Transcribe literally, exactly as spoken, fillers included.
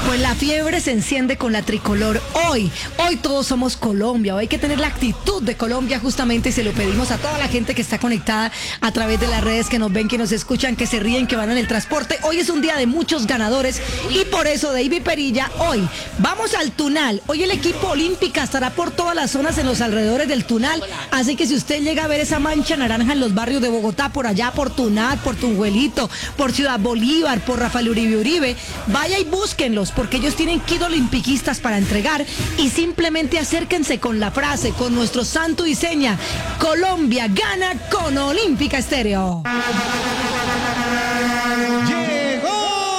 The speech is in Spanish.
Pues la fiebre se enciende con la tricolor. Hoy, hoy todos somos Colombia. Hoy hay que tener la actitud de Colombia justamente y se lo pedimos a toda la gente que está conectada a través de las redes, que nos ven, que nos escuchan, que se ríen, que van en el transporte. Hoy es un día de muchos ganadores y por eso David Perilla, hoy vamos al Tunal. Hoy el equipo Olímpica estará por todas las zonas en los alrededores del Tunal. Así que si usted llega a ver esa mancha naranja en los barrios de Bogotá, por allá, por Tunal, por Tunjuelito, por Ciudad Bolívar, por Rafael Uribe Uribe, vaya y búsquenlos, porque ellos tienen kit olimpiquistas para entregar y simplemente acérquense con la frase, con nuestro santo y seña: Colombia gana con Olímpica Estéreo.